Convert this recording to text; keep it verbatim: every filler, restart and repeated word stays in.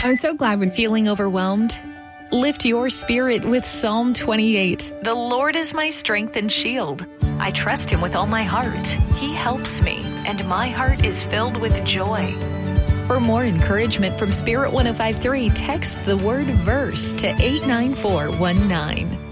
I'm so glad when feeling overwhelmed, lift your spirit with Psalm twenty-eight. The Lord is my strength and shield. I trust him with all my heart. He helps me, and my heart is filled with joy. For more encouragement from Spirit one oh five point three, text the word verse to eight nine four one nine.